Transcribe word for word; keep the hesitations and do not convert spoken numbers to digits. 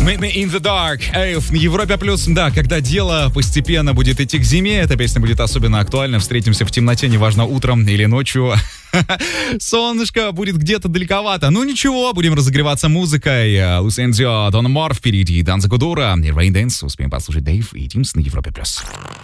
Meet Me in the Dark. Эй, в Европе плюс, да, когда дело постепенно будет идти к зиме, эта песня будет особенно актуальна. Встретимся в темноте, неважно, утром или ночью. Солнышко будет где-то далековато. Ну ничего, будем разогреваться музыкой. Лусензио, Дон Мор впереди, Данза Кудура и Rain Dance. Успеем послушать Дэйв и Тимс на Европе плюс.